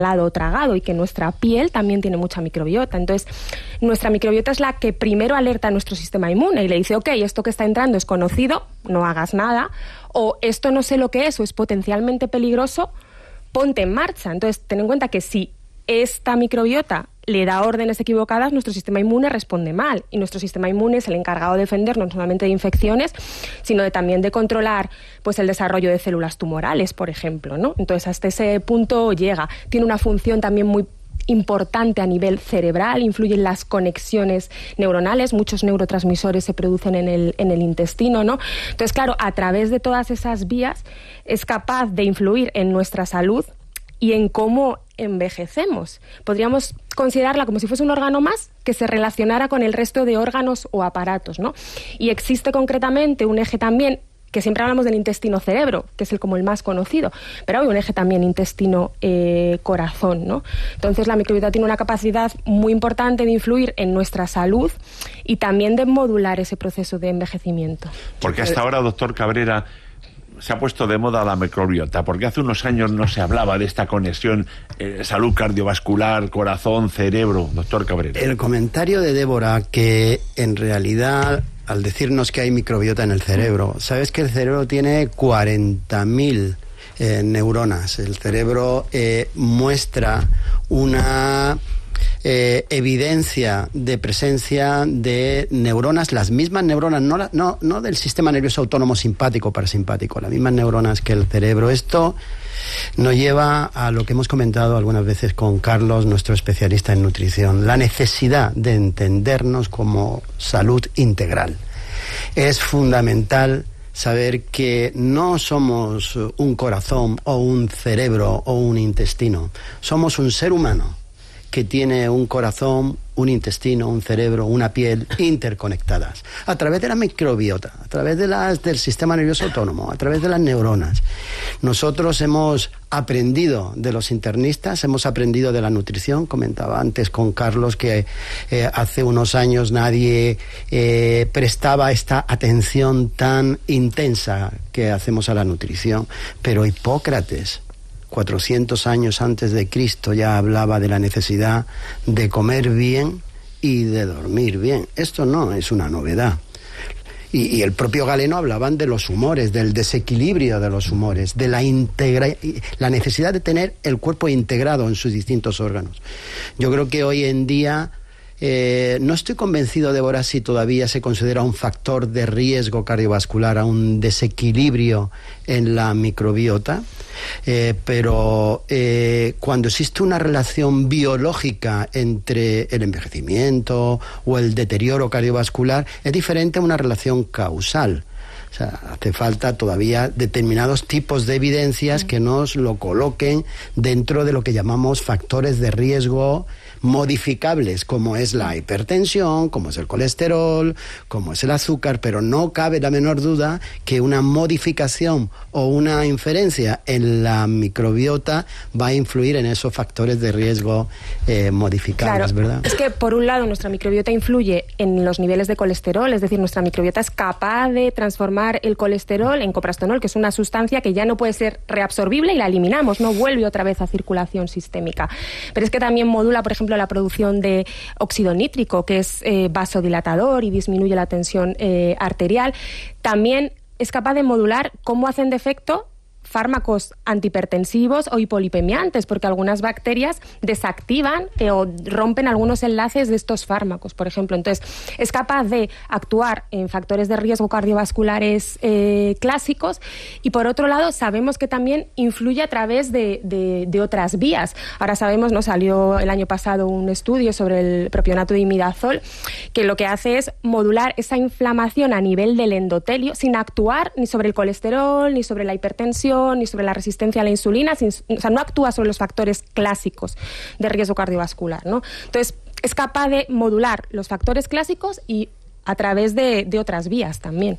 o tragado, y que nuestra piel también tiene mucha microbiota. Entonces, nuestra microbiota es la que primero alerta a nuestro sistema inmune y le dice, ok, esto que está entrando es conocido, no hagas nada, o esto no sé lo que es o es potencialmente peligroso, ponte en marcha. Entonces, ten en cuenta que si esta microbiota le da órdenes equivocadas, nuestro sistema inmune responde mal, y nuestro sistema inmune es el encargado de defendernos no solamente de infecciones, sino también de controlar pues el desarrollo de células tumorales, por ejemplo, ¿no? Entonces, hasta ese punto llega. Tiene una función también muy importante a nivel cerebral, influye en las conexiones neuronales, muchos neurotransmisores se producen en el intestino, ¿no? Entonces, claro, a través de todas esas vías es capaz de influir en nuestra salud y en cómo envejecemos. Podríamos considerarla como si fuese un órgano más que se relacionara con el resto de órganos o aparatos, ¿no? Y existe concretamente un eje también, que siempre hablamos del intestino-cerebro, que es como el más conocido, pero hay un eje también intestino-corazón, ¿no? Entonces, la microbiota tiene una capacidad muy importante de influir en nuestra salud y también de modular ese proceso de envejecimiento. Porque hasta ahora, doctor Cabrera, se ha puesto de moda la microbiota, porque hace unos años no se hablaba de esta conexión salud cardiovascular, corazón, cerebro. Doctor Cabrera. El comentario de Débora, que en realidad, al decirnos que hay microbiota en el cerebro, sabes que el cerebro tiene 40.000 neuronas. El cerebro muestra una evidencia de presencia de neuronas, las mismas neuronas, no del sistema nervioso autónomo simpático o parasimpático, las mismas neuronas que el cerebro. Esto nos lleva a lo que hemos comentado algunas veces con Carlos, nuestro especialista en nutrición, la necesidad de entendernos como salud integral. Es fundamental saber que no somos un corazón o un cerebro o un intestino, somos un ser humano que tiene un corazón, un intestino, un cerebro, una piel interconectadas a través de la microbiota, a través del sistema nervioso autónomo, a través de las neuronas. Nosotros hemos aprendido de los internistas, hemos aprendido de la nutrición. Comentaba antes con Carlos que hace unos años nadie prestaba esta atención tan intensa que hacemos a la nutrición, pero Hipócrates, 400 años antes de Cristo, ya hablaba de la necesidad de comer bien y de dormir bien. Esto no es una novedad. Y el propio Galeno hablaban de los humores, del desequilibrio de los humores, de la necesidad de tener el cuerpo integrado en sus distintos órganos. Yo creo que hoy en día no estoy convencido, Débora, si todavía se considera un factor de riesgo cardiovascular a un desequilibrio en la microbiota, pero cuando existe una relación biológica entre el envejecimiento o el deterioro cardiovascular, es diferente a una relación causal. O sea, hace falta todavía determinados tipos de evidencias que nos lo coloquen dentro de lo que llamamos factores de riesgo modificables, como es la hipertensión, como es el colesterol, como es el azúcar, pero no cabe la menor duda que una modificación o una inferencia en la microbiota va a influir en esos factores de riesgo modificables, claro, ¿verdad? Es que, por un lado, nuestra microbiota influye en los niveles de colesterol, es decir, nuestra microbiota es capaz de transformar el colesterol en coprastanol, que es una sustancia que ya no puede ser reabsorbible y la eliminamos, no vuelve otra vez a circulación sistémica. Pero es que también modula, por ejemplo, la producción de óxido nítrico, que es vasodilatador y disminuye la tensión arterial. También es capaz de modular cómo hacen de efecto fármacos antihipertensivos o hipolipemiantes, porque algunas bacterias desactivan o rompen algunos enlaces de estos fármacos, por ejemplo. Entonces, es capaz de actuar en factores de riesgo cardiovasculares clásicos, y por otro lado sabemos que también influye a través de otras vías. Ahora sabemos, ¿no? Salió el año pasado un estudio sobre el propionato de imidazol, que lo que hace es modular esa inflamación a nivel del endotelio sin actuar ni sobre el colesterol, ni sobre la hipertensión, ni sobre la resistencia a la insulina, o sea, no actúa sobre los factores clásicos de riesgo cardiovascular, ¿no? Entonces, es capaz de modular los factores clásicos y a través de otras vías también.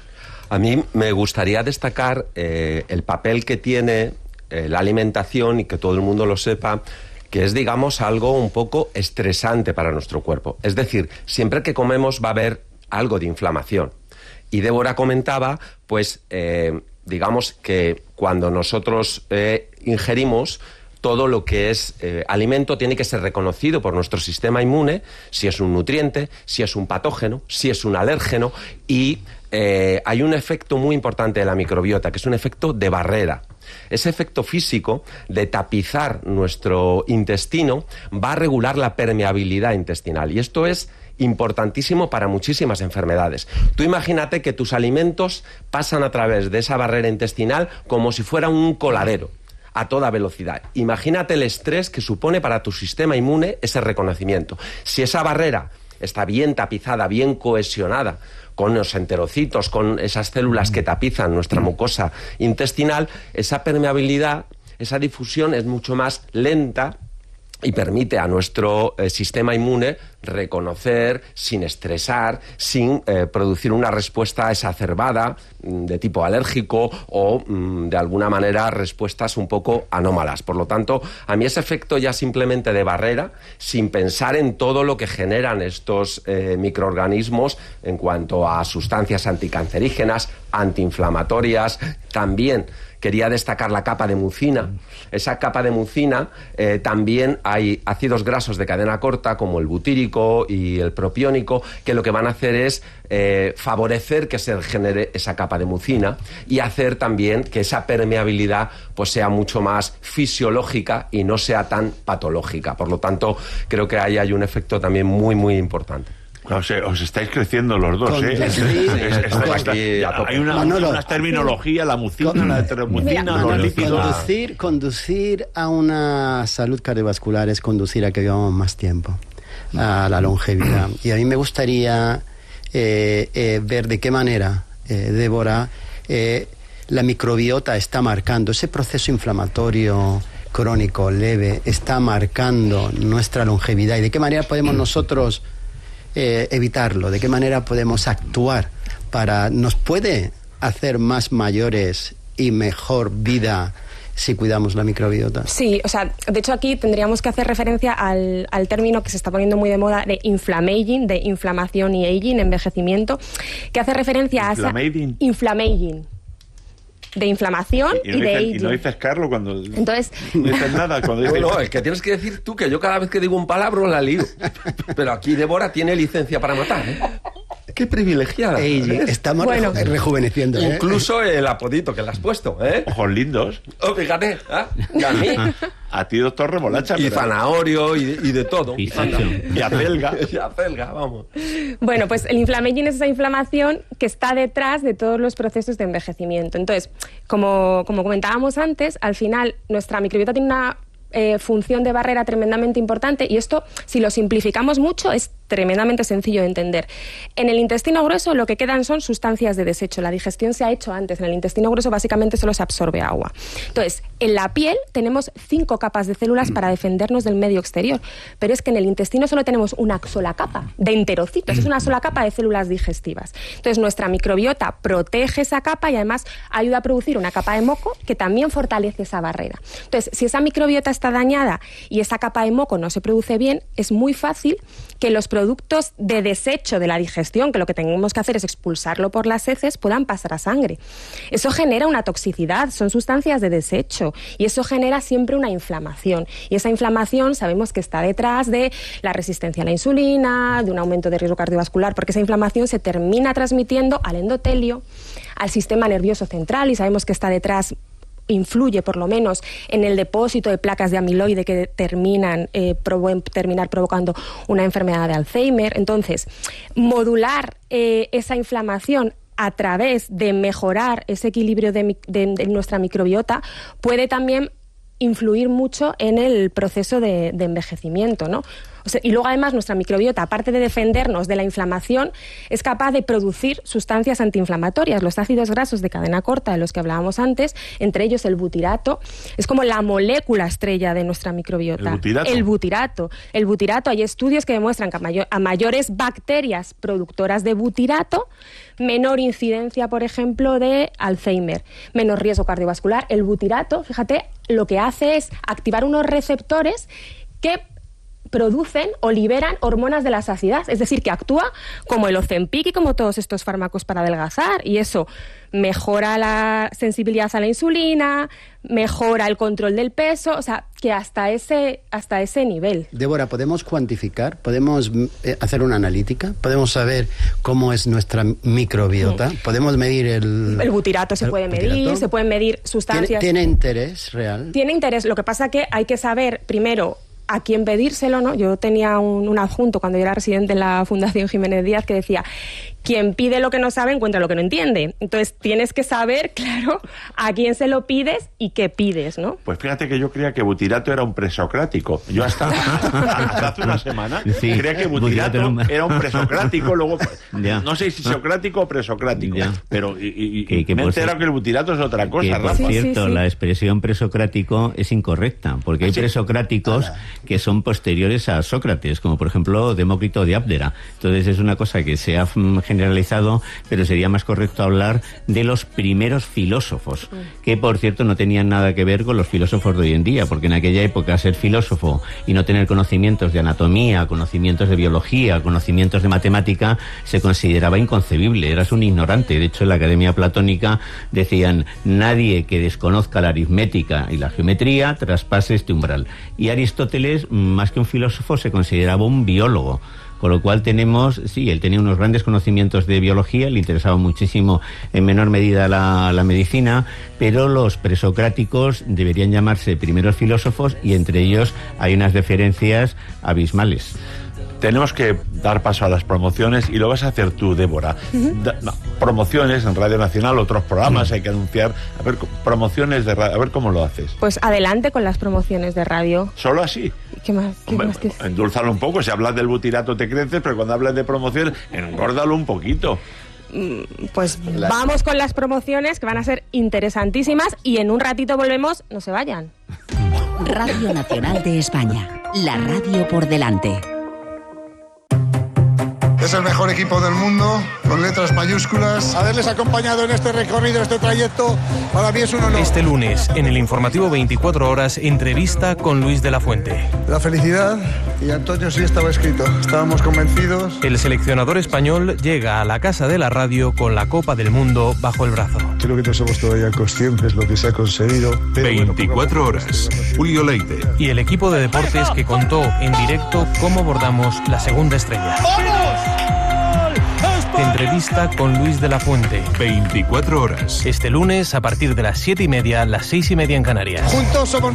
A mí me gustaría destacar el papel que tiene la alimentación, y que todo el mundo lo sepa, que es, digamos, algo un poco estresante para nuestro cuerpo. Es decir, siempre que comemos va a haber algo de inflamación. Y Débora comentaba, pues, digamos que cuando nosotros ingerimos, todo lo que es alimento tiene que ser reconocido por nuestro sistema inmune, si es un nutriente, si es un patógeno, si es un alérgeno, y hay un efecto muy importante de la microbiota, que es un efecto de barrera. Ese efecto físico de tapizar nuestro intestino va a regular la permeabilidad intestinal, y esto es importantísimo para muchísimas enfermedades. Tú imagínate que tus alimentos pasan a través de esa barrera intestinal como si fuera un coladero, a toda velocidad. Imagínate el estrés que supone para tu sistema inmune ese reconocimiento. Si esa barrera está bien tapizada, bien cohesionada, con los enterocitos, con esas células que tapizan nuestra mucosa intestinal, esa permeabilidad, esa difusión es mucho más lenta y permite a nuestro sistema inmune reconocer sin estresar, sin producir una respuesta exacerbada de tipo alérgico o de alguna manera respuestas un poco anómalas. Por lo tanto, a mí ese efecto ya simplemente de barrera, sin pensar en todo lo que generan estos microorganismos en cuanto a sustancias anticancerígenas, antiinflamatorias, también quería destacar la capa de mucina. Esa capa de mucina, también hay ácidos grasos de cadena corta como el butírico y el propiónico, que lo que van a hacer es favorecer que se genere esa capa de mucina y hacer también que esa permeabilidad pues sea mucho más fisiológica y no sea tan patológica. Por lo tanto, creo que ahí hay un efecto también muy, muy importante. Os estáis creciendo los dos, Hay una terminología, la mucina, la heteromucina, los lípidos. Conducir a una salud cardiovascular es conducir a que vivamos más tiempo, a la longevidad. Y a mí me gustaría ver de qué manera, Débora, la microbiota está marcando ese proceso inflamatorio crónico leve, está marcando nuestra longevidad, y de qué manera podemos nosotros evitarlo, de qué manera podemos actuar nos puede hacer más mayores y mejor vida si cuidamos la microbiota. Sí, o sea, de hecho aquí tendríamos que hacer referencia al término que se está poniendo muy de moda de inflammaging, de inflamación y aging, envejecimiento, que hace referencia a inflammaging. De inflamación y de aging. Y no dices Carlos cuando... Entonces... No dices nada cuando dices... No, es que tienes que decir tú, que yo cada vez que digo un palabra la lío. Pero aquí Débora tiene licencia para matar, ¿eh? ¡Qué privilegiada! Estamos rejuveneciendo. Incluso el apodito que le has puesto, ¿eh? Ojos lindos. Oh, fíjate, y a mí. A ti, doctor Remolacha. Y zanahorio y de todo. Y acelga. Y acelga, vamos. Bueno, pues el inflammaging es esa inflamación que está detrás de todos los procesos de envejecimiento. Entonces, como comentábamos antes, al final nuestra microbiota tiene una función de barrera tremendamente importante, y esto, si lo simplificamos mucho, es tremendamente sencillo de entender. En el intestino grueso lo que quedan son sustancias de desecho. La digestión se ha hecho antes. En el intestino grueso básicamente solo se absorbe agua. Entonces, en la piel tenemos 5 capas de células para defendernos del medio exterior, pero es que en el intestino solo tenemos una sola capa de enterocitos, es una sola capa de células digestivas. Entonces, nuestra microbiota protege esa capa y además ayuda a producir una capa de moco que también fortalece esa barrera. Entonces, si esa microbiota está dañada y esa capa de moco no se produce bien, es muy fácil que los productos de desecho de la digestión, que lo que tenemos que hacer es expulsarlo por las heces, puedan pasar a sangre. Eso genera una toxicidad, son sustancias de desecho, y eso genera siempre una inflamación. Y esa inflamación sabemos que está detrás de la resistencia a la insulina, de un aumento de riesgo cardiovascular, porque esa inflamación se termina transmitiendo al endotelio, al sistema nervioso central, y sabemos que está detrás, influye por lo menos en el depósito de placas de amiloide que pueden terminar provocando una enfermedad de Alzheimer. Entonces, modular esa inflamación a través de mejorar ese equilibrio de nuestra microbiota puede también influir mucho en el proceso de envejecimiento, ¿no? O sea, y luego además nuestra microbiota, aparte de defendernos de la inflamación, es capaz de producir sustancias antiinflamatorias. Los ácidos grasos de cadena corta de los que hablábamos antes, entre ellos el butirato, es como la molécula estrella de nuestra microbiota. El butirato. El butirato, hay estudios que demuestran que a mayores bacterias productoras de butirato, menor incidencia, por ejemplo, de Alzheimer, menor riesgo cardiovascular. El butirato, fíjate, lo que hace es activar unos receptores que producen o liberan hormonas de la saciedad, es decir, que actúa como el Ozempic y como todos estos fármacos para adelgazar, y eso mejora la sensibilidad a la insulina, mejora el control del peso, o sea, que hasta ese nivel. Débora, ¿podemos cuantificar? ¿Podemos hacer una analítica? ¿Podemos saber cómo es nuestra microbiota? ¿Podemos medir el butirato? Se puede medir, se pueden medir sustancias. ¿Tiene interés real? Tiene interés, lo que pasa que hay que saber primero a quién pedírselo, ¿no? Yo tenía un adjunto cuando yo era residente en la Fundación Jiménez Díaz que decía: quien pide lo que no sabe encuentra lo que no entiende. Entonces tienes que saber, claro, a quién se lo pides y qué pides, ¿no? Pues fíjate que yo creía que butirato era un presocrático. Yo hasta hace una semana creía que butirato era un presocrático, luego no sé si socrático o presocrático, pero me he enterado que el butirato es otra cosa. Por cierto, la expresión presocrático es incorrecta, porque hay presocráticos que son posteriores a Sócrates, como por ejemplo Demócrito de Abdera. Entonces es una cosa que se ha generalizado, pero sería más correcto hablar de los primeros filósofos, que por cierto no tenían nada que ver con los filósofos de hoy en día, porque en aquella época ser filósofo y no tener conocimientos de anatomía, conocimientos de biología, conocimientos de matemática, se consideraba inconcebible, eras un ignorante. De hecho, en la Academia Platónica decían: nadie que desconozca la aritmética y la geometría traspase este umbral. Y Aristóteles, más que un filósofo, se consideraba un biólogo. Con lo cual tenemos, sí, él tenía unos grandes conocimientos de biología, le interesaba muchísimo en menor medida la medicina, pero los presocráticos deberían llamarse primeros filósofos, y entre ellos hay unas diferencias abismales. Tenemos que dar paso a las promociones y lo vas a hacer tú, Débora. Promociones en Radio Nacional, otros programas hay que anunciar. A ver, promociones de radio, a ver cómo lo haces. Pues adelante con las promociones de radio. ¿Solo así? ¿Qué más? Endúlzalo un poco. Si hablas del butirato te creces, pero cuando hablas de promociones, engórdalo un poquito. Pues vamos con las promociones, que van a ser interesantísimas, y en un ratito volvemos. No se vayan. Radio Nacional de España, la radio por delante. Es el mejor equipo del mundo, con letras mayúsculas. Haberles acompañado en este recorrido, este trayecto, para mí es un honor. Este lunes, en el informativo 24 horas, entrevista con Luis de la Fuente. La felicidad, y Antonio sí estaba escrito, estábamos convencidos. El seleccionador español llega a la Casa de la Radio con la Copa del Mundo bajo el brazo. Creo que no somos todavía conscientes de lo que se ha conseguido. 24 horas, Julio Leite. Y el equipo de deportes que contó en directo cómo abordamos la segunda estrella. ¡Vamos! Entrevista con Luis de la Fuente. 24 horas. Este lunes a partir de las 7:30, las 6:30 en Canarias. Juntos somos